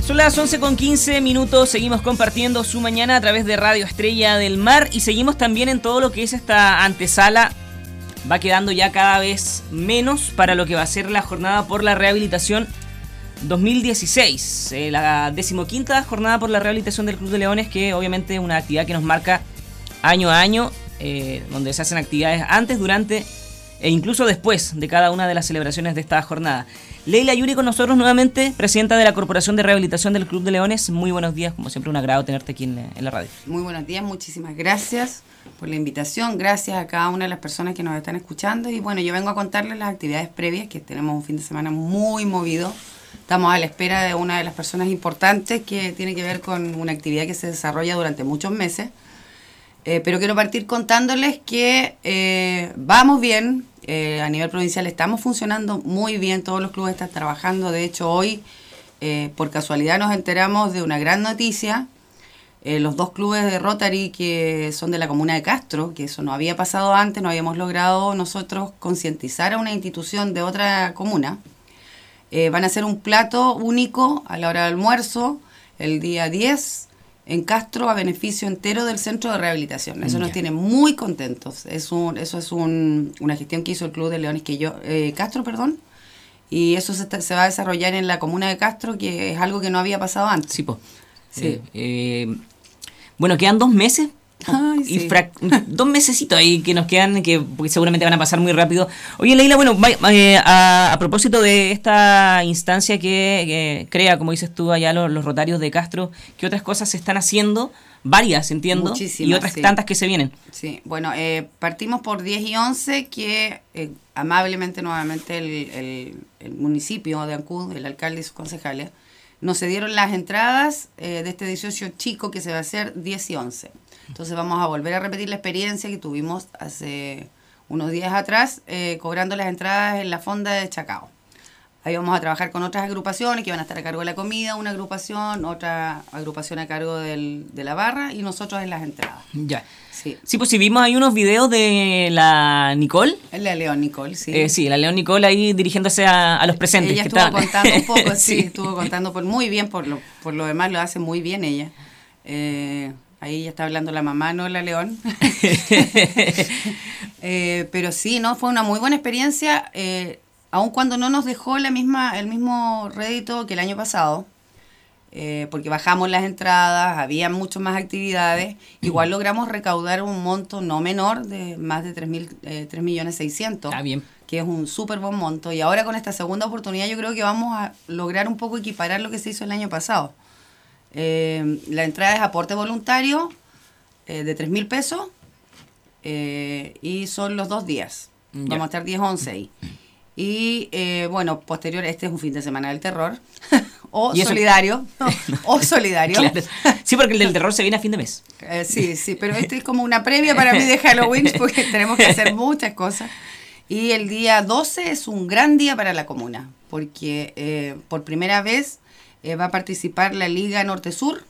Son las 11:15, seguimos compartiendo su mañana a través de Radio Estrella del Mar y seguimos también en todo lo que es esta antesala. Va quedando ya cada vez menos para lo que va a ser la jornada por la rehabilitación 2016, la 15ª jornada por la rehabilitación del Club de Leones, que obviamente es una actividad que nos marca año a año, donde se hacen actividades antes, durante e incluso después de cada una de las celebraciones de esta jornada. Leila Yuri con nosotros nuevamente, presidenta de la Corporación de Rehabilitación del Club de Leones. Muy buenos días, como siempre un agrado tenerte aquí en la radio. Muy buenos días, muchísimas gracias por la invitación, gracias a cada una de las personas que nos están escuchando. Y bueno, yo vengo a contarles las actividades previas, que tenemos un fin de semana muy movido. Estamos a la espera de una de las personas importantes que tiene que ver con una actividad que se desarrolla durante muchos meses. Pero quiero partir contándoles que vamos bien. A nivel provincial estamos funcionando muy bien, todos los clubes están trabajando. De hecho, hoy, por casualidad, nos enteramos de una gran noticia. Los dos clubes de Rotary que son de la comuna de Castro, que eso no había pasado antes, no habíamos logrado nosotros concientizar a una institución de otra comuna. Van a hacer un plato único a la hora del almuerzo, el día 10, en Castro, a beneficio entero del centro de rehabilitación. Eso nos tiene muy contentos. Eso es una gestión que hizo el Club de Leones Castro, y eso se va a desarrollar en la comuna de Castro, que es algo que no había pasado antes. Sí, pues. Sí. Bueno, quedan 2 meses. Ay, sí. 2 mesecitos ahí que nos quedan, que seguramente van a pasar muy rápido. Oye, Leila, bueno, a propósito de esta instancia que crea, como dices tú, allá los Rotarios de Castro, ¿qué otras cosas se están haciendo? Varias, entiendo. Muchísimas, y otras tantas que se vienen. Sí, bueno, partimos por 10 y 11, que amablemente nuevamente el municipio de Ancud, el alcalde y sus concejales, nos cedieron las entradas de este 18 chico que se va a hacer 10 y 11. Entonces vamos a volver a repetir la experiencia que tuvimos hace unos días atrás, cobrando las entradas en la fonda de Chacao. Ahí vamos a trabajar con otras agrupaciones que van a estar a cargo de la comida, una agrupación, otra agrupación a cargo de la barra y nosotros en las entradas. Ya. Sí, pues si vimos ahí unos videos de la Nicole. La León Nicole, sí. Sí, la León Nicole ahí dirigiéndose a los presentes. Ella estuvo contando un poco, sí, estuvo contando muy bien, por lo demás lo hace muy bien ella. Ahí ya está hablando la mamá, no la León. Pero sí, no, fue una muy buena experiencia, aun cuando no nos dejó el mismo rédito que el año pasado, porque bajamos las entradas, había muchas más actividades, igual logramos recaudar un monto no menor de más de 3.600.000. Ah, bien. Que es un súper buen monto. Y ahora con esta segunda oportunidad yo creo que vamos a lograr un poco equiparar lo que se hizo el año pasado. La entrada es aporte voluntario de 3.000 pesos y son los 2 días. Ya. Vamos a estar 10, 11 ahí. Y bueno, posterior, este es un fin de semana del terror. o solidario. O solidario. Claro. Sí, porque el del terror se viene a fin de mes. Sí, pero este es como una previa para mí de Halloween, porque tenemos que hacer muchas cosas. Y el día 12 es un gran día para la comuna, porque por primera vez va a participar la Liga Norte-Sur,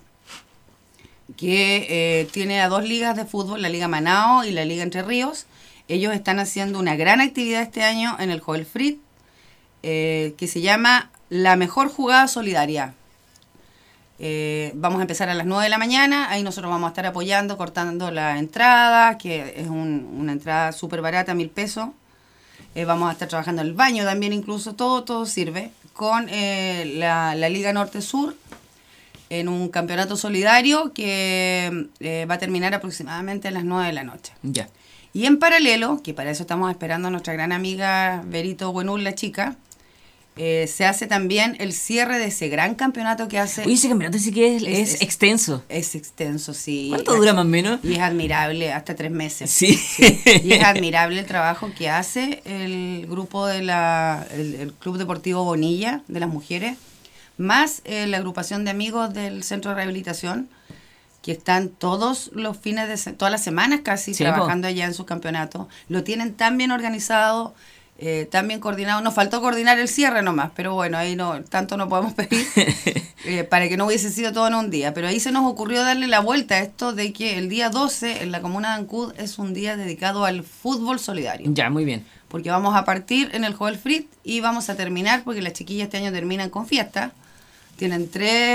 que tiene a 2 ligas de fútbol, la Liga Manao y la Liga Entre Ríos. Ellos están haciendo una gran actividad este año en el Joel Frit, que se llama La Mejor Jugada Solidaria. Vamos a empezar a las 9 de la mañana, ahí nosotros vamos a estar apoyando, cortando la entrada, que es una entrada súper barata, 1.000 pesos. Vamos a estar trabajando en el baño también, incluso, todo sirve, con la Liga Norte-Sur, en un campeonato solidario que va a terminar aproximadamente a las 9 de la noche. Ya. Y en paralelo, que para eso estamos esperando a nuestra gran amiga Berito Buenul, la chica, se hace también el cierre de ese gran campeonato que hace... Oye, ese campeonato sí que es extenso. Es extenso, sí. ¿Cuánto dura más o menos? Y es admirable, hasta 3 meses. Sí. Y es admirable el trabajo que hace el grupo el Club Deportivo Bonilla, de las mujeres, más la agrupación de amigos del Centro de Rehabilitación, que están todos los todas las semanas casi, sí, trabajando allá en sus campeonatos. Lo tienen tan bien organizado, tan bien coordinado. Nos faltó coordinar el cierre nomás, pero bueno, ahí tanto no podemos pedir para que no hubiese sido todo en un día. Pero ahí se nos ocurrió darle la vuelta a esto de que el día 12 en la comuna de Ancud es un día dedicado al fútbol solidario. Ya, muy bien. Porque vamos a partir en el Joel Frit y vamos a terminar, porque las chiquillas este año terminan con fiesta, Tienen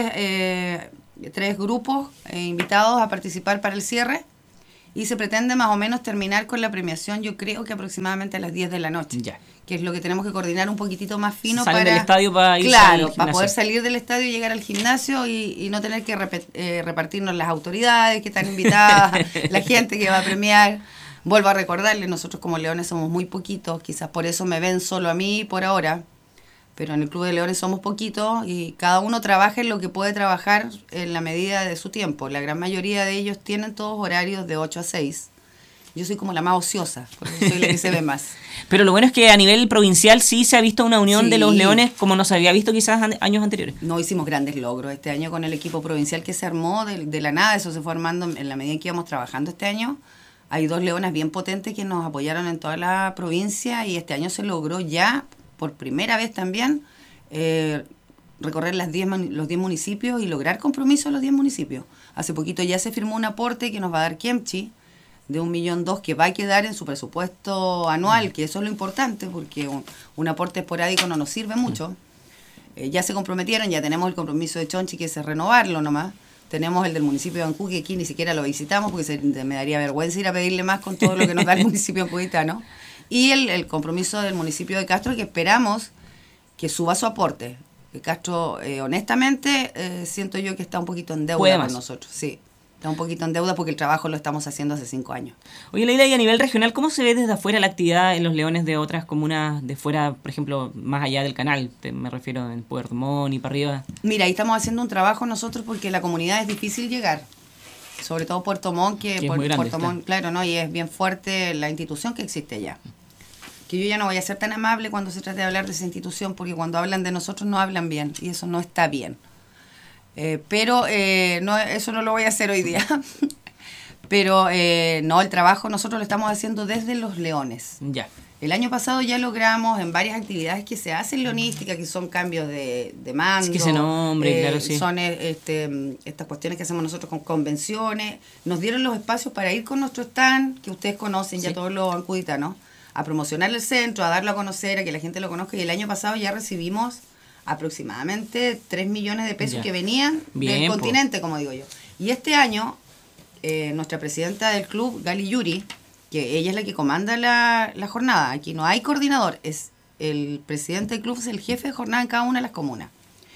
tres grupos invitados a participar para el cierre y se pretende más o menos terminar con la premiación, yo creo que aproximadamente a las 10 de la noche. Ya. Que es lo que tenemos que coordinar un poquitito más fino Salen para... del estadio para irse Claro, al para poder gimnasio. salir del estadio y llegar al gimnasio y no tener que repartirnos las autoridades que están invitadas, la gente que va a premiar. Vuelvo a recordarles, nosotros como Leones somos muy poquitos, quizás por eso me ven solo a mí por ahora, pero en el Club de Leones somos poquitos y cada uno trabaja en lo que puede trabajar en la medida de su tiempo. La gran mayoría de ellos tienen todos horarios de 8 a 6. Yo soy como la más ociosa, porque soy la que se ve más. Pero lo bueno es que a nivel provincial sí se ha visto una unión Sí. de los Leones como no se había visto quizás años anteriores. No hicimos grandes logros este año con el equipo provincial que se armó de la nada, eso se fue armando en la medida en que íbamos trabajando este año. Hay 2 leonas bien potentes que nos apoyaron en toda la provincia y este año se logró ya, por primera vez también, recorrer los 10 municipios y lograr compromiso en los 10 municipios. Hace poquito ya se firmó un aporte que nos va a dar Kemchi de 1,2 millones que va a quedar en su presupuesto anual, que eso es lo importante porque un aporte esporádico no nos sirve mucho. Ya se comprometieron, ya tenemos el compromiso de Chonchi que es renovarlo nomás. Tenemos el del municipio de Ancú, que aquí ni siquiera lo visitamos porque me daría vergüenza ir a pedirle más con todo lo que nos da el municipio ancuditano. Y el compromiso del municipio de Castro, que esperamos que suba su aporte. Que Castro, honestamente, siento yo que está un poquito en deuda con nosotros. Sí, está un poquito en deuda porque el trabajo lo estamos haciendo hace 5 años. Oye, Leila, y a nivel regional, ¿cómo se ve desde afuera la actividad en los Leones de otras comunas de fuera, por ejemplo, más allá del canal? Me refiero en Puerto Montt y para arriba. Mira, ahí estamos haciendo un trabajo nosotros porque la comunidad es difícil llegar. Sobre todo Puerto Montt, que es muy grande, Puerto Montt, claro, ¿no? Y es bien fuerte la institución que existe allá. Que yo ya no voy a ser tan amable cuando se trate de hablar de esa institución, porque cuando hablan de nosotros no hablan bien, y eso no está bien. Pero no, eso no lo voy a hacer hoy día. Pero no, el trabajo nosotros lo estamos haciendo desde los Leones. Ya. El año pasado ya logramos en varias actividades que se hacen leonística, que son cambios de mando. Es que ese nombre, claro, sí. Son estas cuestiones que hacemos nosotros con convenciones. Nos dieron los espacios para ir con nuestro stand, que ustedes conocen ya todos los ancuditanos, a promocionar el centro, a darlo a conocer, a que la gente lo conozca. Y el año pasado ya recibimos aproximadamente 3 millones de pesos que venían del continente, como digo yo. Y este año, nuestra presidenta del club, Gali Yuri, que ella es la que comanda la jornada, aquí no hay coordinador, es el presidente del club, es el jefe de jornada en cada una de las comunas.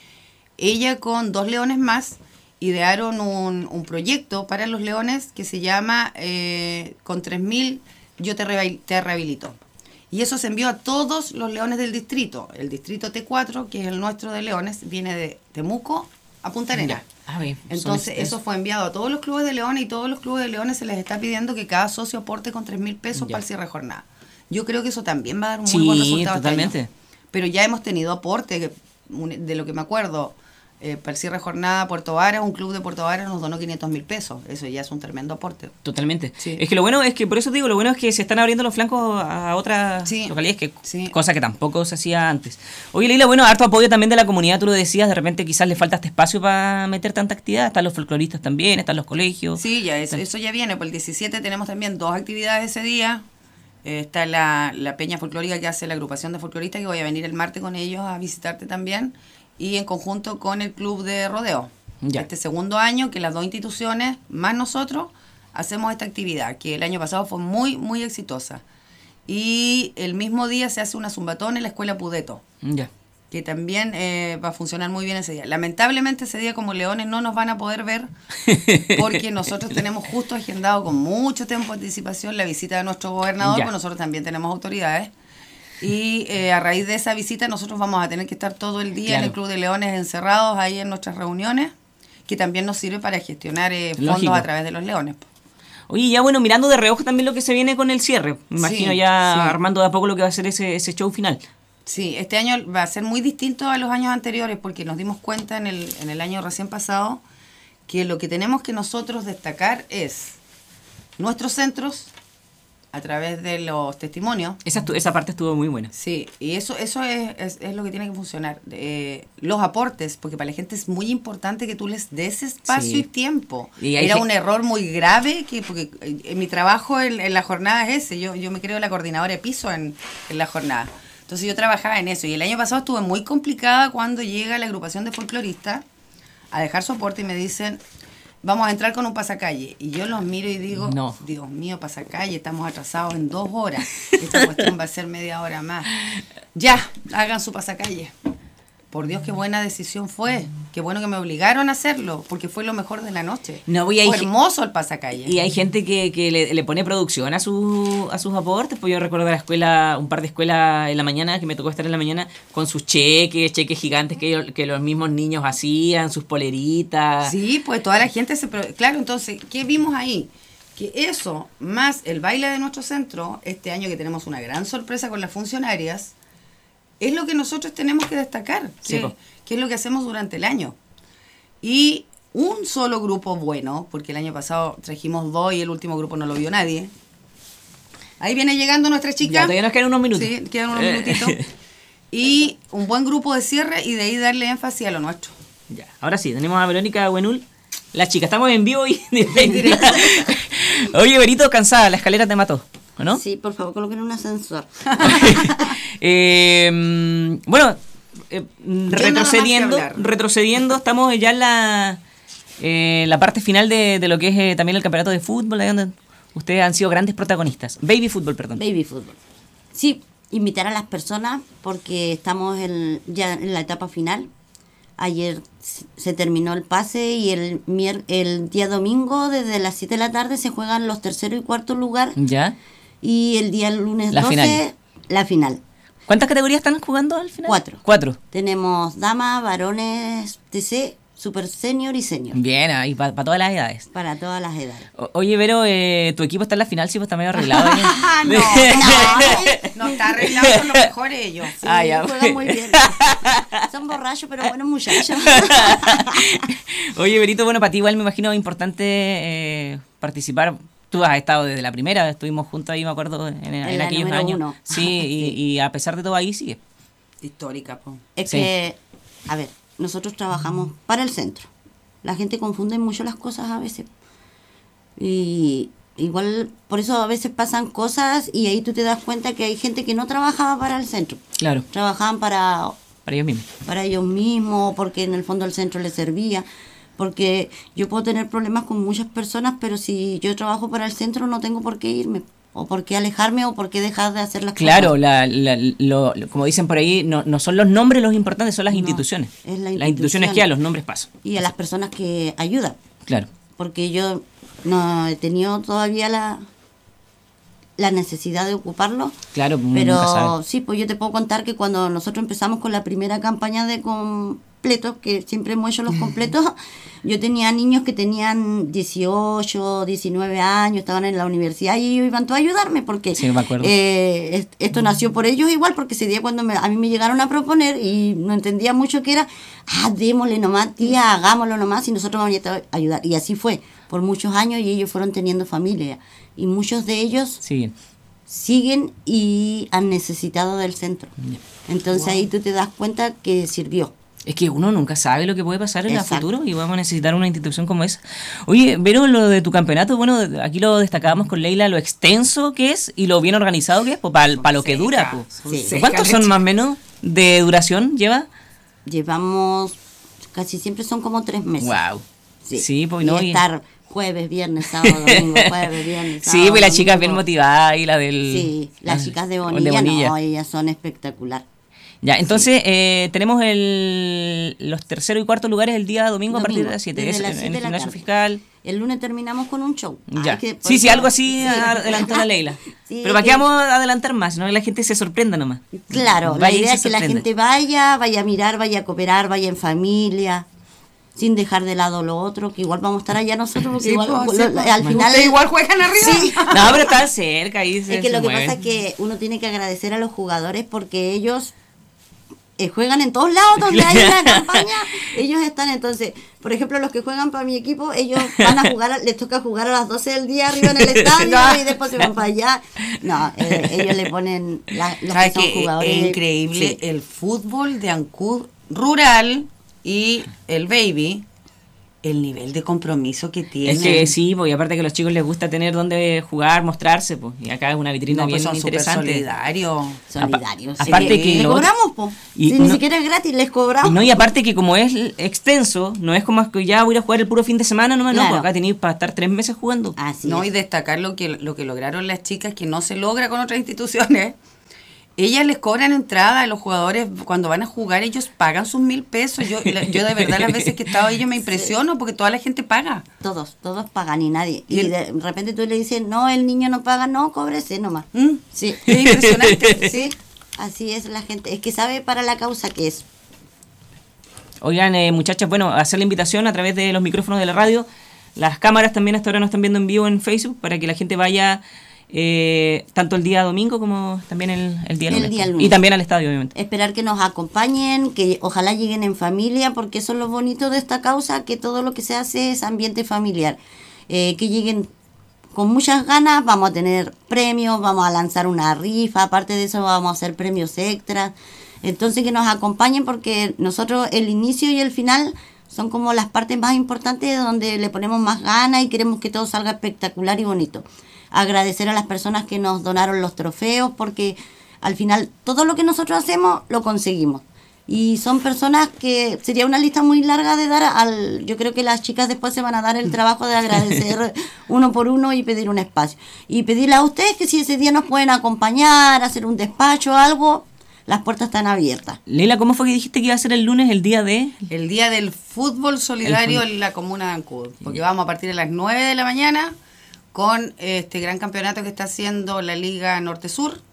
Ella con 2 leones más idearon un proyecto para los leones que se llama con 3.000 yo te rehabilito. Y eso se envió a todos los leones del distrito. El distrito T4, que es el nuestro de leones, viene de Temuco a Punta Arenas. Entonces eso fue enviado a todos los clubes de leones y todos los clubes de leones se les está pidiendo que cada socio aporte con 3.000 pesos para el cierre de jornada. Yo creo que eso también va a dar un muy buen resultado. Totalmente. Este año. Pero ya hemos tenido aporte, de lo que me acuerdo, para el cierre de jornada Puerto Varas, un club de Puerto Varas nos donó 500.000 pesos. Eso ya es un tremendo aporte. Totalmente. Sí. Es que lo bueno es que, por eso te digo, lo bueno es que se están abriendo los flancos a otras localidades, cosa que tampoco se hacía antes. Oye, Leila, bueno, harto apoyo también de la comunidad, tú lo decías, de repente quizás le falta este espacio para meter tanta actividad. Están los folcloristas también, están los colegios. Sí, ya eso ya viene. Por el 17 tenemos también 2 actividades ese día. Está la peña folclórica que hace la agrupación de folcloristas, que voy a venir el martes con ellos a visitarte también. Y en conjunto con el club de rodeo. Ya. Este segundo año que las 2 instituciones, más nosotros, hacemos esta actividad, que el año pasado fue muy, muy exitosa. Y el mismo día se hace una zumbatón en la escuela Pudeto, que también va a funcionar muy bien ese día. Lamentablemente ese día como leones no nos van a poder ver, porque nosotros tenemos justo agendado con mucho tiempo de anticipación la visita de nuestro gobernador, porque nosotros también tenemos autoridades. Y a raíz de esa visita nosotros vamos a tener que estar todo el día en el Club de Leones encerrados ahí en nuestras reuniones, que también nos sirve para gestionar fondos a través de los leones. Oye, ya bueno, mirando de reojo también lo que se viene con el cierre. Me imagino armando de a poco lo que va a ser ese show final. Sí, este año va a ser muy distinto a los años anteriores porque nos dimos cuenta en el año recién pasado que lo que tenemos que nosotros destacar es nuestros centros, a través de los testimonios. Esa parte estuvo muy buena. Sí, y eso es lo que tiene que funcionar. Los aportes, porque para la gente es muy importante que tú les des espacio y tiempo. Era un error muy grave, porque mi trabajo en la jornada es ese. Yo me creo la coordinadora de piso en la jornada. Entonces yo trabajaba en eso. Y el año pasado estuve muy complicada cuando llega la agrupación de folcloristas a dejar soporte y me dicen, vamos a entrar con un pasacalle. Y yo los miro y digo, no. Dios mío, pasacalle, estamos atrasados en 2 horas. Esta cuestión va a ser media hora más. Ya, hagan su pasacalle. Por Dios, qué buena decisión fue. Qué bueno que me obligaron a hacerlo, porque fue lo mejor de la noche. No, fue hermoso el pasacalle. Y hay gente que le pone producción a sus aportes. Pues yo recuerdo de la escuela, un par de escuelas en la mañana, que me tocó estar en la mañana, con sus cheques gigantes que los mismos niños hacían, sus poleritas. Sí, pues toda la gente Claro, entonces, ¿qué vimos ahí? Que eso, más el baile de nuestro centro, este año que tenemos una gran sorpresa con las funcionarias, es lo que nosotros tenemos que destacar, sí, que es lo que hacemos durante el año. Y un solo grupo bueno, porque el año pasado trajimos 2 y el último grupo no lo vio nadie. Ahí viene llegando nuestra chica. Ya, todavía nos quedan unos minutos. Sí, quedan unos minutitos. Y un buen grupo de cierre y de ahí darle énfasis a lo nuestro. Ya, ahora sí, tenemos a Verónica Buenul, la chica. Estamos en vivo y directo. Oye, Berito, cansada, la escalera te mató, ¿no? Sí, por favor, coloquen un ascensor. Bueno, retrocediendo, estamos ya en la parte final de lo que es también el campeonato de fútbol, ahí donde ustedes han sido grandes protagonistas. Baby fútbol, perdón. Baby fútbol. Sí, invitar a las personas porque estamos ya en la etapa final. Ayer se terminó el pase y el día domingo desde las 7 de la tarde se juegan los tercero y cuarto lugar. Ya. Y el día lunes La 12, final. la final. ¿Cuántas categorías están jugando al final? 4. Tenemos damas, varones, TC, super senior y senior. Bien, ahí para todas las edades. Para todas las edades. Oye, Vero, tu equipo está en la final, sí, pues está medio arreglado. No está arreglado, son los mejores ellos. Sí, ya. juegan muy bien. Son borrachos, pero buenos muchachos. Oye, Berito, bueno, para ti igual me imagino importante participar. Tú has estado desde la primera, estuvimos juntos ahí, me acuerdo, en aquellos años. 1. Sí, y a pesar de todo ahí sigue. Histórica, po. Es Sí. que, a ver, nosotros trabajamos para el centro. La gente confunde mucho las cosas a veces. Y igual, por eso a veces pasan cosas y ahí tú te das cuenta que hay gente que no trabajaba para el centro. Claro, Trabajaban para para ellos mismos. ellos mismos, porque en el fondo el centro les servía. Porque yo puedo tener problemas con muchas personas, pero si yo trabajo para el centro no tengo por qué irme, o por qué alejarme, o por qué dejar de hacer las Claro, cosas. como dicen por ahí, no son los nombres los importantes, son las No, instituciones. es la Las instituciones institución. que a los nombres pasan. Y a las personas que ayudan. Claro. Porque yo no he tenido todavía la necesidad de ocuparlo. Claro, nunca Pero sabe. sí, pues yo te puedo contar que cuando nosotros empezamos con la primera campaña de completos, que siempre hemos hecho los completos, yo tenía niños que tenían 18, 19 años, estaban en la universidad y ellos iban todos a ayudarme porque Sí, me acuerdo. esto nació por ellos igual, porque ese día cuando a mí me llegaron a proponer y no entendía mucho que era, démosle nomás, tía, hagámoslo nomás y nosotros vamos a ayudar. Y así fue por muchos años y ellos fueron teniendo familia. Y muchos de ellos siguen y han necesitado del centro. Entonces ahí tú te das cuenta que sirvió. Es que uno nunca sabe lo que puede pasar en el Exacto. futuro y vamos a necesitar una institución como esa. Oye, Vero, lo de tu campeonato, bueno, aquí lo destacábamos con Leila, lo extenso que es y lo bien organizado que es, pues, para lo que dura. Pues. Sí. ¿Cuántos son más o menos de duración lleva? Llevamos, casi siempre son como 3 meses. Wow. Sí, Sí, pues y no. estar jueves, viernes, sábado, domingo, jueves, viernes, sábado, Sí, pues las chicas bien domingo. motivadas y la del... Sí, las chicas de Bonilla, no, ellas son espectacular. Ya, entonces tenemos los tercero y cuarto lugares el día domingo a partir de las 7. desde Es las en 7 el de la gimnasio tarde. fiscal. El lunes terminamos con un show. Ya. Que por Sí, eso- algo así sí. adelantó la Leila. Sí, Pero ¿para qué que- vamos a adelantar más? No que la gente se sorprenda nomás. Claro, la Vaya y idea se es que la sorprenda. gente vaya a mirar, vaya a cooperar, vaya en familia, sin dejar de lado lo otro, que igual vamos a estar allá nosotros, porque Sí, igual, pues, sí, pues. al final... Ustedes igual juegan arriba. Sí. No, pero están cerca ahí. Es que lo que pasa es que uno tiene que agradecer a los jugadores porque ellos juegan en todos lados donde hay una campaña, ellos están. Entonces, por ejemplo, los que juegan para mi equipo, ellos van a jugar, les toca jugar a las 12 del día arriba en el estadio y después se van para allá. No, ellos le ponen los que ¿Sabes son qué? jugadores. Es increíble Sí. el fútbol de Ancud rural y el baby. el nivel de compromiso que tienen. Es que sí, pues, y aparte que a los chicos les gusta tener donde jugar, mostrarse, pues, y acá es una vitrina No, bien pues son súper interesante. solidarios. Solidarios. Sí. Aparte que les lo otro- cobramos, po. y Si no- ni siquiera es gratis, les cobramos. Y aparte que como es extenso, no es como que ya voy a ir a jugar el puro fin de semana, no, Claro. pues acá tenéis para estar 3 meses jugando. Así No, es. y destacar lo que lograron las chicas, que no se logra con otras instituciones. Ellas les cobran entrada a los jugadores cuando van a jugar, ellos pagan sus 1.000 pesos. Yo de verdad las veces que he estado ahí yo me impresiono porque toda la gente paga. Todos pagan y nadie. Y Y de repente tú le dices, no, el niño no paga, no, cóbrese nomás. ¿Mm? Sí. Es impresionante. Sí, así es la gente. Es que sabe para la causa que es. Oigan, muchachas, bueno, hacer la invitación a través de los micrófonos de la radio. Las cámaras también hasta ahora nos están viendo en vivo en Facebook para que la gente vaya tanto el día domingo como también el día lunes. día lunes. Y también al estadio, obviamente. Esperar que nos acompañen, que ojalá lleguen en familia, porque eso es lo bonito de esta causa, que todo lo que se hace es ambiente familiar. Que lleguen con muchas ganas, vamos a tener premios, vamos a lanzar una rifa, aparte de eso vamos a hacer premios extras. Entonces que nos acompañen porque nosotros el inicio y el final son como las partes más importantes donde le ponemos más ganas y queremos que todo salga espectacular y bonito. Agradecer a las personas que nos donaron los trofeos porque al final todo lo que nosotros hacemos lo conseguimos. Y son personas que sería una lista muy larga de dar yo creo que las chicas después se van a dar el trabajo de agradecer uno por uno y pedir un espacio. Y pedirle a ustedes que si ese día nos pueden acompañar, hacer un despacho o algo, las puertas están abiertas. Leila, ¿cómo fue que dijiste que iba a ser el lunes el día de...? El día del fútbol solidario en la comuna de Ancud. Porque vamos a partir de las 9 de la mañana con este gran campeonato que está haciendo la Liga Norte-Sur.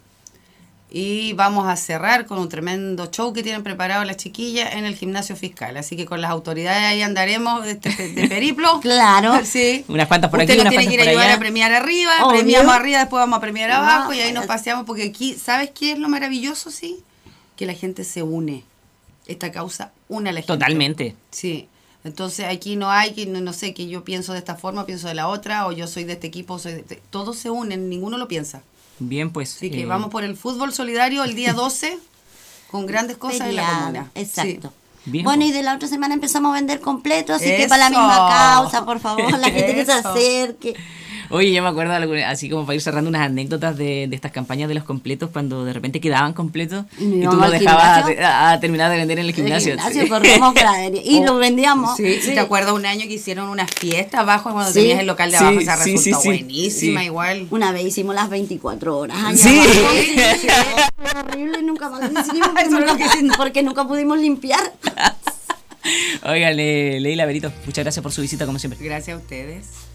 Y vamos a cerrar con un tremendo show que tienen preparado las chiquillas en el gimnasio fiscal. Así que con las autoridades ahí andaremos de periplo. Claro. Sí. Unas cuantas por Usted aquí, nos unas tiene que ir cuantas a por ayudar allá. a premiar arriba, Obvio. premiamos arriba, después vamos a premiar abajo y ahí nos No, paseamos porque aquí, ¿sabes qué es lo maravilloso? Sí, que la gente se une. Esta causa une a la gente. Totalmente. Sí. Entonces aquí no hay que, no sé, que yo pienso de esta forma, pienso de la otra, o yo soy de este equipo, todos se unen, ninguno lo piensa. Bien, pues. Así que vamos por el fútbol solidario el día 12 con grandes cosas en la Feriado, comuna. Exacto. Sí. Bien, Bueno, pues. y de la otra semana empezamos a vender completo, así que Eso. para la misma causa, por favor, la gente que se Eso. acerque. Oye, yo me acuerdo, así como para ir cerrando unas anécdotas de estas campañas de los completos, cuando de repente quedaban completos Y y íbamos tú lo al dejabas gimnasio. a terminar de vender en el gimnasio. En el gimnasio sí. corríamos gradería y lo vendíamos. Sí, ¿te acuerdas un año que hicieron una fiesta abajo cuando Sí. tenías el local de Sí, abajo? Esa sí, resultó sí, sí. buenísima Sí. igual. Una vez hicimos las 24 horas. allá Sí. abajo. Fue horrible, nunca más lo hicimos porque nunca pudimos limpiar. Oigan, Leila, Berito, muchas gracias por su visita como siempre. Gracias a ustedes.